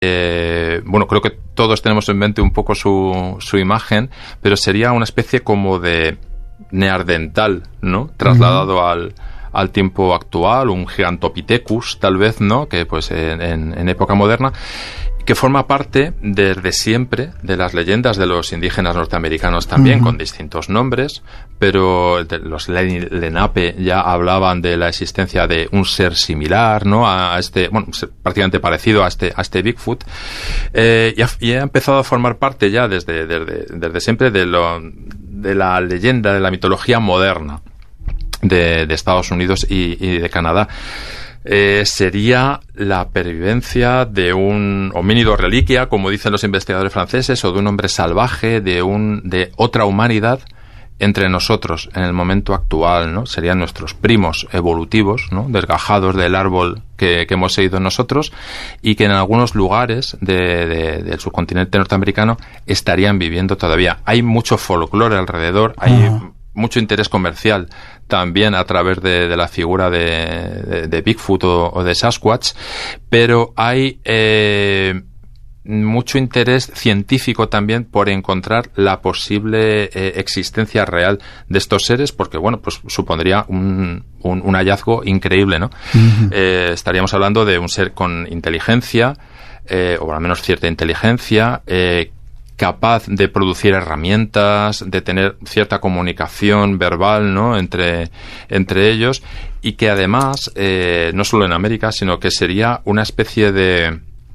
bueno, creo que todos tenemos en mente un poco su imagen, pero sería una especie como de neandertal, ¿no? Trasladado al tiempo actual, un Gigantopithecus, tal vez, ¿no? Que pues en época moderna, que forma parte desde siempre de las leyendas de los indígenas norteamericanos también, con distintos nombres, pero los Lenape ya hablaban de la existencia de un ser similar, ¿no? A este, bueno, prácticamente parecido a este Bigfoot, y ha empezado a formar parte ya desde siempre de la leyenda, de la mitología moderna de Estados Unidos y de Canadá. Sería la pervivencia de un homínido reliquia, como dicen los investigadores franceses, o de un hombre salvaje, de otra humanidad entre nosotros en el momento actual, ¿no? Serían nuestros primos evolutivos, ¿no? Desgajados del árbol que hemos seguido nosotros, y que en algunos lugares del subcontinente norteamericano estarían viviendo todavía. Hay mucho folclore alrededor, hay mucho interés comercial también a través de la figura de Bigfoot o de Sasquatch, pero hay mucho interés científico también por encontrar la posible existencia real de estos seres, porque bueno, pues supondría un hallazgo increíble, ¿no? Estaríamos hablando de un ser con inteligencia, o al menos cierta inteligencia, capaz de producir herramientas, de tener cierta comunicación verbal, ¿no? entre ellos, y que además, no solo en América, sino que sería una especie de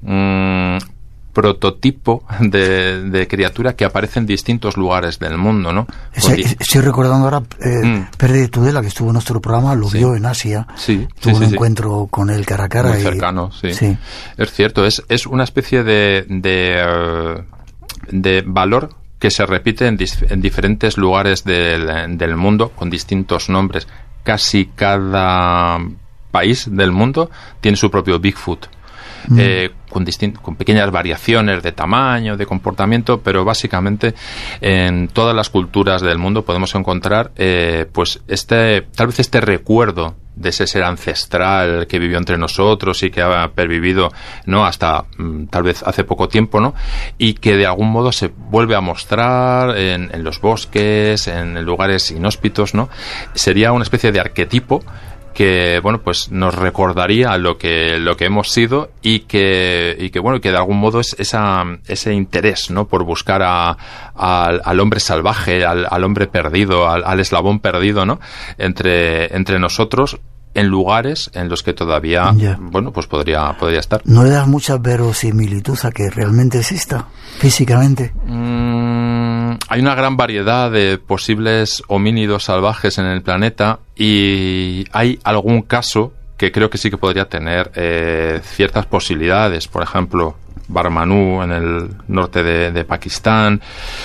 prototipo de criatura que aparece en distintos lugares del mundo, ¿no? Estoy recordando ahora Pérez Tudela, que estuvo en nuestro programa, lo vio en Asia, tuvo un encuentro con él cara a cara. Muy cercano, sí. Es cierto, es una especie de valor que se repite en diferentes lugares del mundo con distintos nombres. Casi cada país del mundo tiene su propio Bigfoot, con pequeñas variaciones de tamaño, de comportamiento, pero básicamente en todas las culturas del mundo podemos encontrar pues tal vez este recuerdo de ese ser ancestral que vivió entre nosotros y que ha pervivido, ¿no? Hasta tal vez hace poco tiempo, ¿no? Y que de algún modo se vuelve a mostrar en los bosques, en lugares inhóspitos, ¿no? Sería una especie de arquetipo que, bueno, pues nos recordaría lo que hemos sido, y que bueno, que de algún modo es ese interés, ¿no? Por buscar al hombre salvaje, al hombre perdido, al eslabón perdido, ¿no? Entre nosotros, en lugares en los que todavía, bueno, pues podría estar. ¿No le das mucha verosimilitud a que realmente exista físicamente? Hay una gran variedad de posibles homínidos salvajes en el planeta, y hay algún caso que creo que sí que podría tener ciertas posibilidades. Por ejemplo, Barmanú en el norte de Pakistán,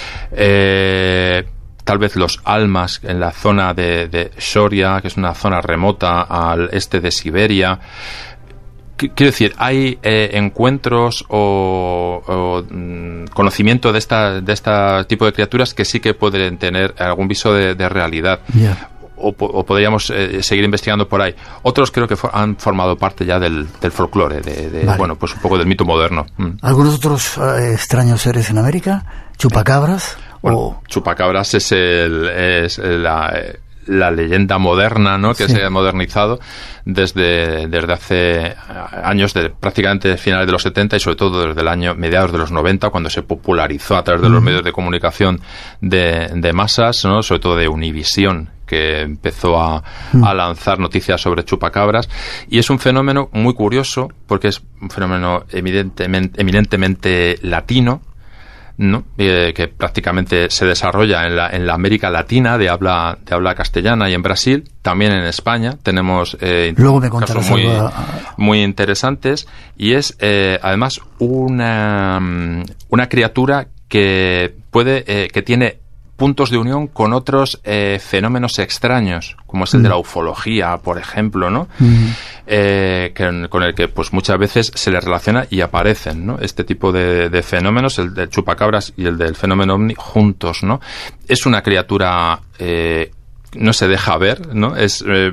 tal vez los almas en la zona de Shoria, que es una zona remota al este de Siberia. Quiero decir, hay encuentros o conocimiento de este tipo de criaturas que sí que pueden tener algún viso de realidad. O podríamos seguir investigando por ahí. Otros creo que han formado parte ya del folclore, bueno, pues un poco del mito moderno. ¿Algunos otros extraños seres en América? ¿Chupacabras? Bueno, Chupacabras es la leyenda moderna, ¿no? Que se ha modernizado desde hace años, prácticamente finales de los 70, y sobre todo desde el año mediados de los 90, cuando se popularizó a través de los medios de comunicación de masas, ¿no? Sobre todo de Univisión, que empezó a lanzar noticias sobre chupacabras, y es un fenómeno muy curioso porque es un fenómeno eminentemente latino, ¿no? Que prácticamente se desarrolla en la América Latina de habla castellana, y en Brasil, también en España tenemos casos muy interesantes, y es además una criatura que tiene puntos de unión con otros fenómenos extraños, como es el de la ufología, por ejemplo, ¿no? Con el que pues muchas veces se le relaciona y aparecen, ¿no? Este tipo de fenómenos, el del chupacabras y el del fenómeno ovni, juntos, ¿no? Es una criatura no se deja ver, ¿no? Es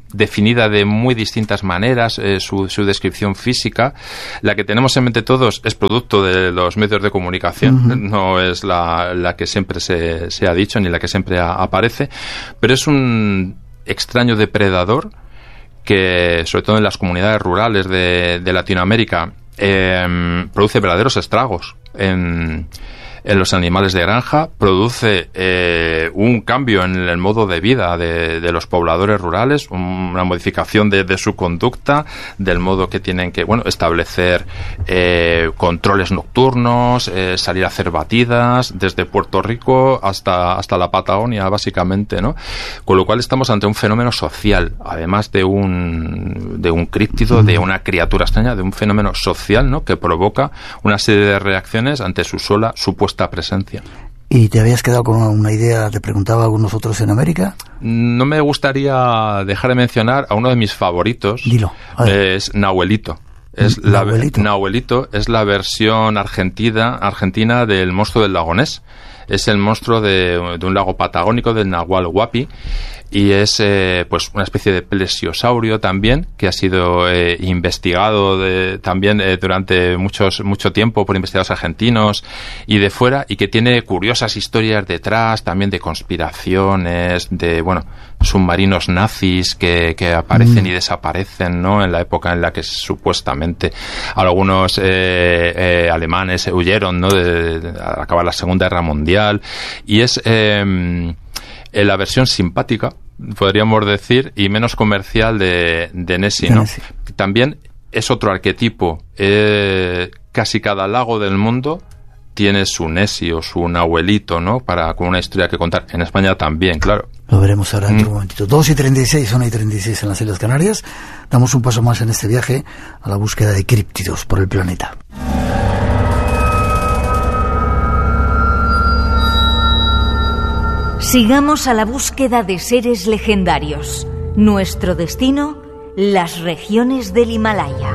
definida de muy distintas maneras, su descripción física. La que tenemos en mente todos es producto de los medios de comunicación, no es la que siempre se ha dicho ni la que siempre aparece, pero es un extraño depredador que, sobre todo en las comunidades rurales de Latinoamérica, produce verdaderos estragos en los animales de granja, produce un cambio en el modo de vida de los pobladores rurales, una modificación de su conducta, del modo que tienen que establecer controles nocturnos, salir a hacer batidas desde Puerto Rico hasta la Patagonia, básicamente, ¿no? Con lo cual estamos ante un fenómeno social, además de un críptido, de una criatura extraña, de un fenómeno social, ¿no?, que provoca una serie de reacciones ante su sola supuesta presencia. ¿Y te habías quedado con una idea? ¿Te preguntaba algunos otros en América? No me gustaría dejar de mencionar a uno de mis favoritos. Dilo. Es Nahuelito. Nahuelito es la versión argentina del monstruo del lago Ness. Es el monstruo de un lago patagónico, del Nahual Huapi, y es una especie de plesiosaurio también, que ha sido investigado también durante mucho tiempo por investigadores argentinos y de fuera, y que tiene curiosas historias detrás, también de conspiraciones, de submarinos nazis que aparecen y desaparecen, ¿no?, en la época en la que supuestamente algunos alemanes huyeron, ¿no?, al acabar la Segunda Guerra Mundial. Y es la versión simpática, podríamos decir, y menos comercial de Nessie, ¿no? También es otro arquetipo. Casi cada lago del mundo tiene su Nessie o su Nahuelito, ¿no?, con una historia que contar. En España también, claro. Lo veremos ahora en un momentito. 2:36, 1:36 en las Islas Canarias. Damos un paso más en este viaje a la búsqueda de críptidos por el planeta. Sigamos a la búsqueda de seres legendarios. Nuestro destino, las regiones del Himalaya.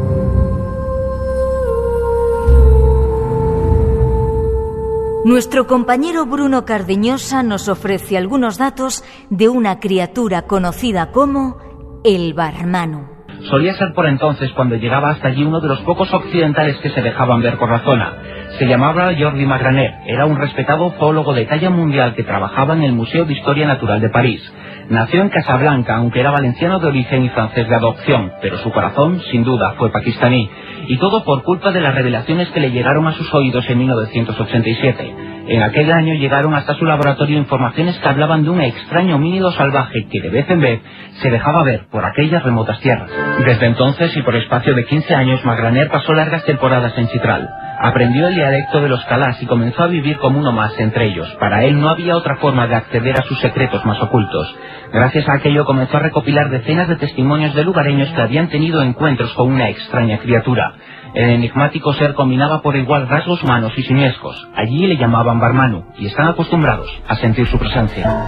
Nuestro compañero Bruno Cardeñosa nos ofrece algunos datos de una criatura conocida como el Barmanu. Solía ser por entonces, cuando llegaba hasta allí, uno de los pocos occidentales que se dejaban ver por la zona. Se llamaba Jordi Magraner, era un respetado zoólogo de talla mundial que trabajaba en el Museo de Historia Natural de París. Nació en Casablanca, aunque era valenciano de origen y francés de adopción, pero su corazón, sin duda, fue pakistaní. Y todo por culpa de las revelaciones que le llegaron a sus oídos en 1987. En aquel año llegaron hasta su laboratorio informaciones que hablaban de un extraño homínido salvaje que de vez en vez se dejaba ver por aquellas remotas tierras. Desde entonces y por espacio de 15 años, Magraner pasó largas temporadas en Chitral. Aprendió el dialecto de los Kalás y comenzó a vivir como uno más entre ellos. Para él no había otra forma de acceder a sus secretos más ocultos. Gracias a aquello comenzó a recopilar decenas de testimonios de lugareños que habían tenido encuentros con una extraña criatura. El enigmático ser combinaba por igual rasgos humanos y simiescos. Allí le llamaban Barmanu y están acostumbrados a sentir su presencia.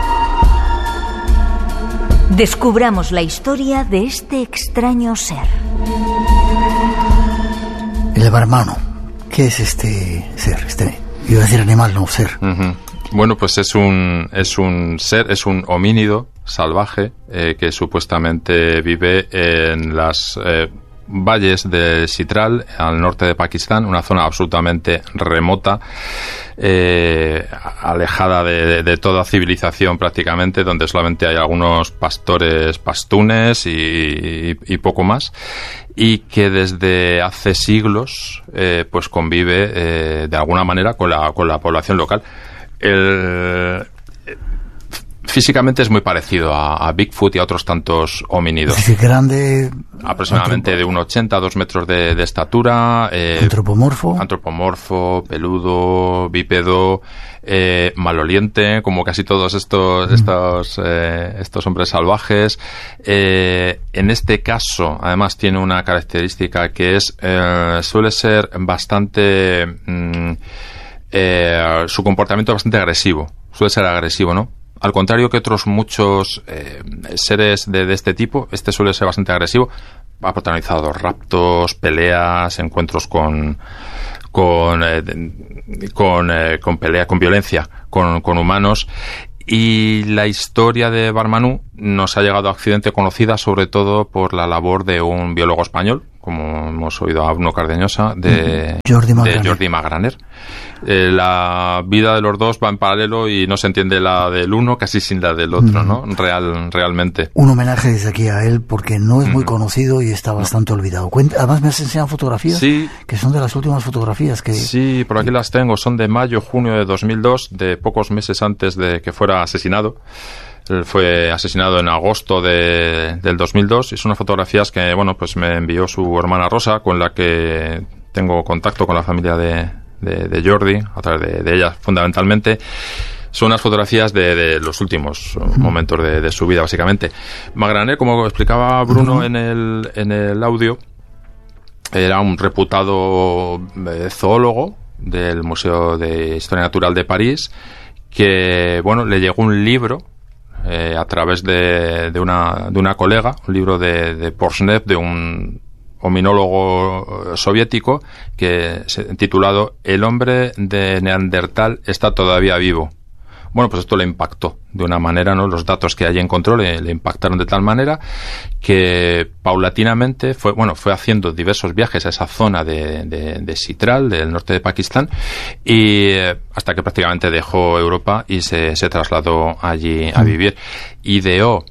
Descubramos la historia de este extraño ser. El Barmanu. ¿Qué es este ser? Iba a decir animal, no ser. Bueno, pues es un ser, es un homínido salvaje que supuestamente vive en las valles de Chitral, al norte de Pakistán, una zona absolutamente remota, alejada de toda civilización prácticamente, donde solamente hay algunos pastores pastunes y poco más, y que desde hace siglos pues convive de alguna manera con la población local. Físicamente es muy parecido a Bigfoot y a otros tantos homínidos. Es grande. Aproximadamente de 1,80 a 2 metros de estatura. Antropomorfo, peludo, bípedo, maloliente, como casi todos estos hombres salvajes. En este caso, además, tiene una característica que es suele ser bastante su comportamiento es bastante agresivo. Suele ser agresivo, ¿no? Al contrario que otros muchos seres de este tipo, este suele ser bastante agresivo. Ha protagonizado raptos, peleas, encuentros con violencia con humanos. Y la historia de Barmanú nos ha llegado a Occidente conocida sobre todo por la labor de un biólogo español, como hemos oído a Bruno Cardeñosa, de Jordi Magraner. La vida de los dos va en paralelo y no se entiende la del uno casi sin la del otro, ¿no? Realmente. Un homenaje desde aquí a él porque no es muy conocido y está bastante olvidado. Además me has enseñado fotografías que son de las últimas fotografías que... Sí, por aquí las tengo. Son de mayo-junio de 2002, de pocos meses antes de que fuera asesinado. Él fue asesinado en agosto del 2002 y son unas fotografías que, bueno, pues me envió su hermana Rosa, con la que tengo contacto con la familia de Jordi, a través de ella fundamentalmente. Son unas fotografías de los últimos momentos de su vida, básicamente. Magraner, como explicaba Bruno en el audio, era un reputado zoólogo del Museo de Historia Natural de París, que, bueno, le llegó un libro a través de una colega, un libro de Porshnev, de un hominólogo soviético, titulado El hombre de Neandertal está todavía vivo. Bueno, pues esto le impactó de una manera, ¿no? Los datos que allí encontró le impactaron de tal manera que paulatinamente fue haciendo diversos viajes a esa zona de Sitral, del norte de Pakistán, y hasta que prácticamente dejó Europa y se trasladó allí a vivir. Ideó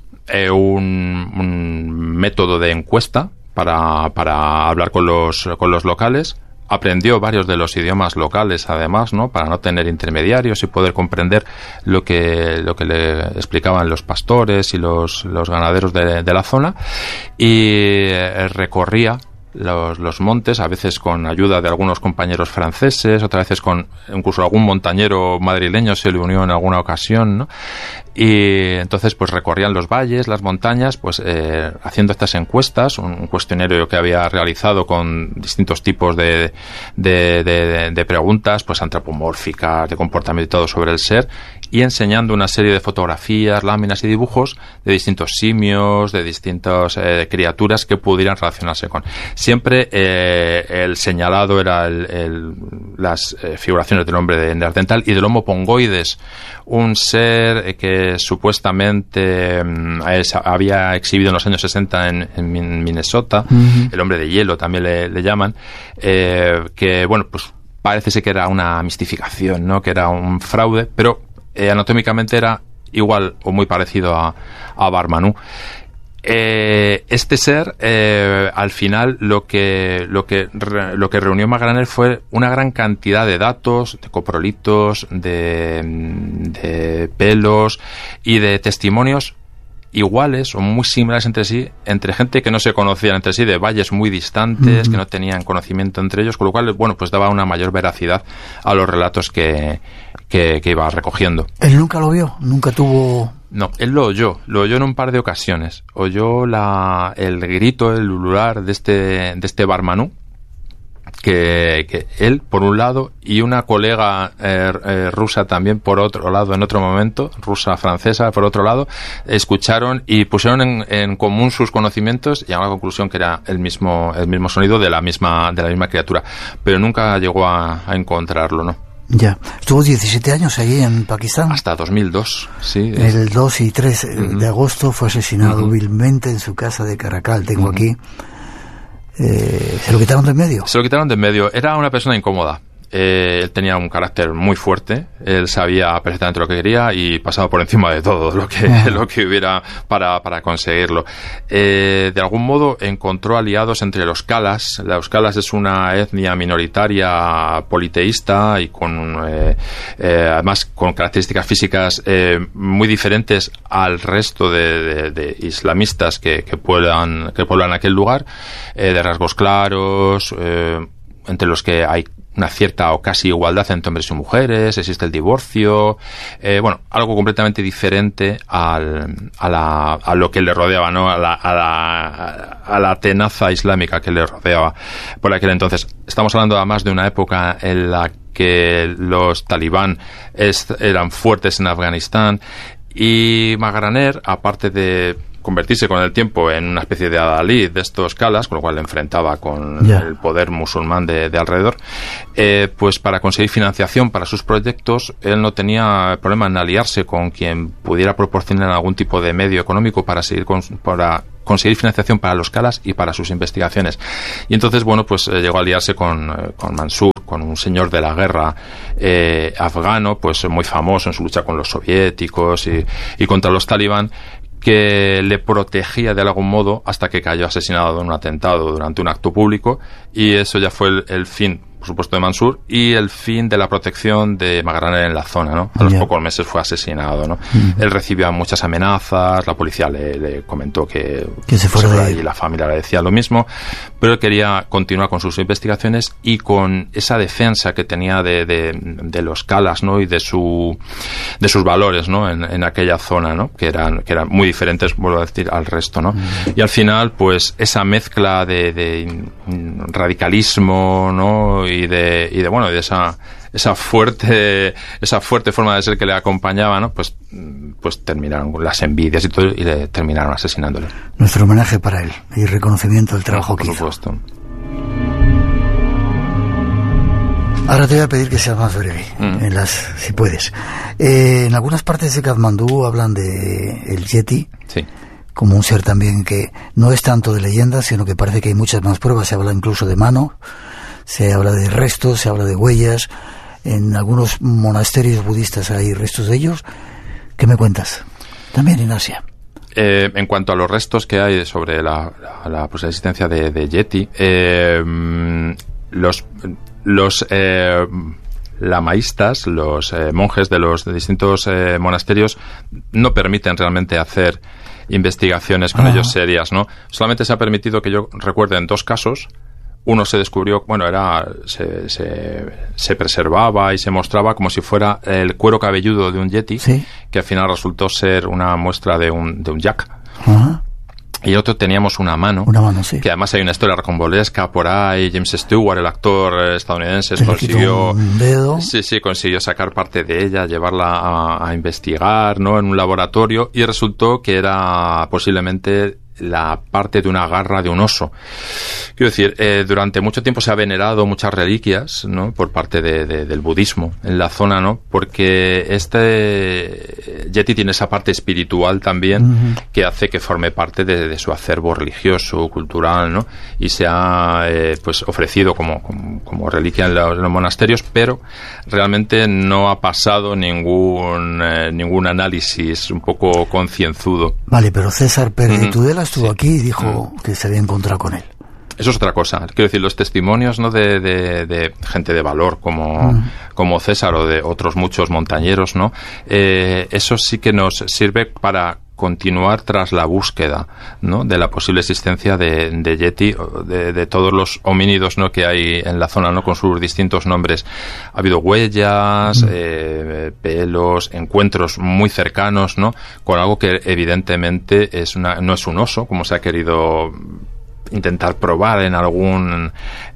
un método de encuesta para hablar con los locales. Aprendió varios de los idiomas locales, además, ¿no? Para no tener intermediarios y poder comprender lo que le explicaban los pastores y los ganaderos de la zona. Y recorría los montes, a veces con ayuda de algunos compañeros franceses, otras veces con incluso algún montañero madrileño se le unió en alguna ocasión, ¿no? Y entonces pues recorrían los valles, las montañas, pues haciendo estas encuestas, un cuestionario que había realizado con distintos tipos de preguntas, pues antropomórficas, de comportamiento y todo sobre el ser, y enseñando una serie de fotografías, láminas y dibujos de distintos simios, de distintas criaturas que pudieran relacionarse con. Siempre el señalado era las figuraciones del hombre de Neandertal y del Homo pongoides, un ser que supuestamente había exhibido en los años 60 en Minnesota, el hombre de hielo también le llaman, que bueno, pues parece ser que era una mistificación, ¿no? Que era un fraude, pero anatómicamente era igual o muy parecido a Barmanú. Este ser, al final, lo que reunió Magraner fue una gran cantidad de datos, de coprolitos, de pelos y de testimonios iguales o muy similares entre sí, entre gente que no se conocían entre sí, de valles muy distantes, que no tenían conocimiento entre ellos, con lo cual, bueno, pues daba una mayor veracidad a los relatos que iba recogiendo. ¿Él nunca lo vio? ¿Nunca tuvo...? No, él lo oyó en un par de ocasiones. Oyó el grito, el ulular de este Barmanú, que él por un lado y una colega rusa también por otro lado, en otro momento, rusa-francesa por otro lado, escucharon y pusieron en común sus conocimientos y llegaron a la conclusión que era el mismo sonido de la misma criatura, pero nunca llegó a encontrarlo, ¿no? Ya. Estuvo 17 años allí en Pakistán. Hasta 2002, sí. El 2 y 3 de agosto fue asesinado vilmente en su casa de Caracal. Tengo aquí. ¿Se lo quitaron de en medio? Se lo quitaron de en medio. Era una persona incómoda. Él tenía un carácter muy fuerte. Él sabía perfectamente lo que quería y pasaba por encima de todo lo que hubiera para conseguirlo. De algún modo encontró aliados entre los Kalas. Los Kalas es una etnia minoritaria politeísta y además con características físicas muy diferentes al resto de islamistas que pueblan aquel lugar, de rasgos claros, entre los que hay una cierta o casi igualdad entre hombres y mujeres, existe el divorcio, algo completamente diferente a lo que le rodeaba, ¿no? a la tenaza islámica que le rodeaba por aquel entonces. Estamos hablando además de una época en la que los talibán eran fuertes en Afganistán, y Magraner, aparte de convertirse con el tiempo en una especie de adalid de estos calas, con lo cual le enfrentaba con el poder musulmán de alrededor, pues para conseguir financiación para sus proyectos, él no tenía problema en aliarse con quien pudiera proporcionar algún tipo de medio económico para conseguir financiación para los calas y para sus investigaciones. Y entonces, bueno, pues llegó a aliarse con Mansur, con un señor de la guerra afgano, pues muy famoso en su lucha con los soviéticos y contra los talibán, que le protegía de algún modo hasta que cayó asesinado en un atentado durante un acto público, y eso ya fue el fin, por supuesto, de Mansur y el fin de la protección de Magraner en la zona, ¿no? A los pocos meses fue asesinado, ¿no? Él recibía muchas amenazas, la policía le comentó que se fuera de ahí, y la familia le decía lo mismo, pero él quería continuar con sus investigaciones y con esa defensa que tenía de los calas, ¿no? Y de sus valores, ¿no? En aquella zona, ¿no? Que eran muy diferentes, vuelvo a decir, al resto, ¿no? Y al final, pues esa mezcla de radicalismo, ¿no? Y de esa fuerte forma de ser que le acompañaba, ¿no? Pues terminaron las envidias y todo, y le terminaron asesinándole. Nuestro homenaje para él y reconocimiento del trabajo que hizo. Por supuesto. Ahora te voy a pedir que seas más breve, si puedes. En algunas partes de Katmandú hablan de el Yeti. Sí. Como un ser también que no es tanto de leyenda, sino que parece que hay muchas más pruebas. Se habla incluso de mano, se habla de restos, se habla de huellas. En algunos monasterios budistas hay restos de ellos. ¿Qué me cuentas? También en Asia. En cuanto a los restos que hay sobre la posible existencia de Yeti, los lamaístas, los monjes de los distintos monasterios, no permiten realmente hacer investigaciones con ellos serias, ¿no? Solamente se ha permitido, que yo recuerde, en 2 casos. Uno se descubrió, se preservaba y se mostraba como si fuera el cuero cabelludo de un yeti, ¿sí? Que al final resultó ser una muestra de un yak. Ajá. Y otro teníamos una mano, sí. Que además hay una historia rocambolesca por ahí. James Stewart, el actor estadounidense, consiguió un dedo. Sí, consiguió sacar parte de ella, llevarla a investigar, ¿no? En un laboratorio, y resultó que era posiblemente la parte de una garra de un oso. Quiero decir, durante mucho tiempo se ha venerado muchas reliquias, ¿no? Por parte del budismo en la zona, ¿no? Porque este yeti tiene esa parte espiritual también, que hace que forme parte de su acervo religioso, cultural, ¿no? Y se ha pues ofrecido como reliquia en los monasterios, pero realmente no ha pasado ningún análisis un poco concienzudo. Vale, pero César Pérez de Tudela estuvo aquí y dijo que se había encontrado con él. Eso es otra cosa. Quiero decir, los testimonios, ¿no? de gente de valor como César, o de otros muchos montañeros, ¿no? Eso sí que nos sirve para continuar tras la búsqueda, ¿no? De la posible existencia de Yeti, de todos los homínidos, ¿no? Que hay en la zona, ¿no? Con sus distintos nombres. Ha habido huellas, pelos, encuentros muy cercanos, ¿no? Con algo que evidentemente no es un oso, como se ha querido intentar probar en algún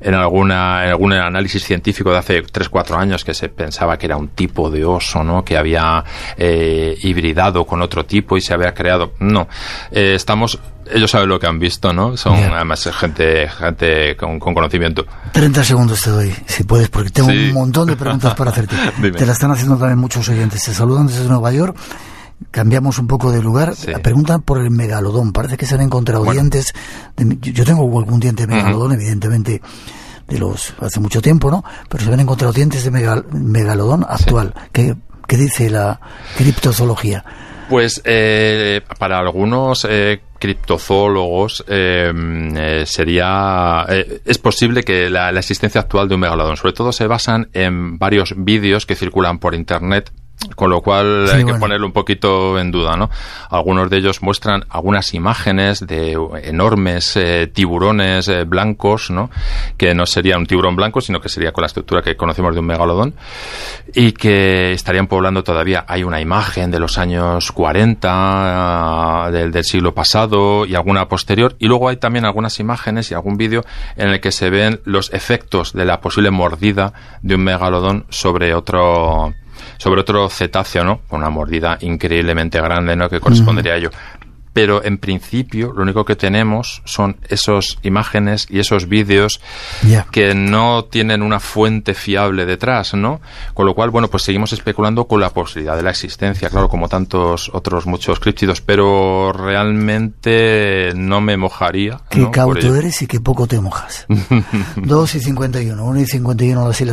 análisis científico de hace 3-4 años, que se pensaba que era un tipo de oso, ¿no? Que había hibridado con otro tipo y se había creado. No, ellos saben lo que han visto, ¿no? Son además gente con conocimiento. 30 segundos te doy, si puedes, porque tengo un montón de preguntas para hacerte. Te la están haciendo también muchos oyentes. Te saludan desde Nueva York. Cambiamos un poco de lugar. Preguntan por el megalodón. Parece que se han encontrado dientes. Yo tengo algún diente de megalodón, evidentemente, hace mucho tiempo, ¿no? Pero se han encontrado dientes de megalodón actual. ¿Qué dice la criptozoología? Pues para algunos criptozoólogos es posible que la existencia actual de un megalodón, sobre todo, se basan en varios vídeos que circulan por internet, con lo cual hay que ponerlo un poquito en duda, ¿no? Algunos de ellos muestran algunas imágenes de enormes tiburones blancos, ¿no? Que no sería un tiburón blanco, sino que sería con la estructura que conocemos de un megalodón, y que estarían poblando todavía. Hay una imagen de los años 40 del siglo pasado y alguna posterior, y luego hay también algunas imágenes y algún vídeo en el que se ven los efectos de la posible mordida de un megalodón sobre otro cetáceo, ¿no? Con una mordida increíblemente grande, ¿no? Que correspondería a ello. pero en principio lo único que tenemos son esas imágenes y esos vídeos que no tienen una fuente fiable detrás, ¿no? Con lo cual, bueno, pues seguimos especulando con la posibilidad de la existencia, claro, como tantos otros muchos críptidos, pero realmente no me mojaría. Qué cauto eres y qué poco te mojas. 2:51, 1:51 las islas.